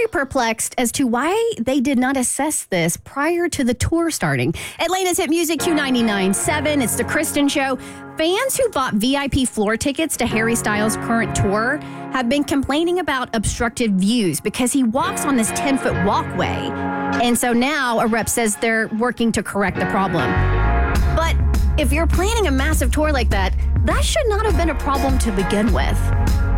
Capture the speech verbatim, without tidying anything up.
perplexed as to why they did not assess this prior to the tour starting. Atlanta's Hit Music Q ninety-nine point seven. It's the Kristen Show. Fans who bought V I P floor tickets to Harry Styles' current tour have been complaining about obstructed views because he walks on this ten-foot walkway. And so now a rep says they're working to correct the problem. But if you're planning a massive tour like that, that should not have been a problem to begin with.